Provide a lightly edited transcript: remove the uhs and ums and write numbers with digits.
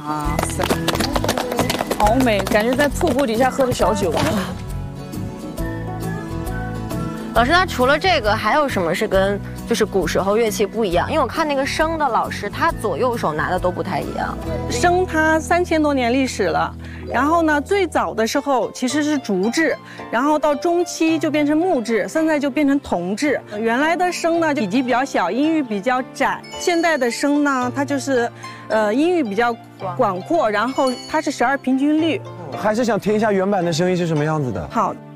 哇塞，好美，感觉在瀑布底下喝着小酒。 老师，他除了这个，还有什么是跟就是古时候乐器不一样？因为我看那个笙的老师，他左右手拿的都不太一样。 笙它3000多年历史了，然后呢，最早的时候其实是竹制，然后到中期就变成木质，现在就变成铜制。原来的笙呢体积比较小，音域比较窄，现在的笙呢它就是，音域比较广阔，然后它是12平均律。 还是想听一下原版的声音是什么样子的。 好，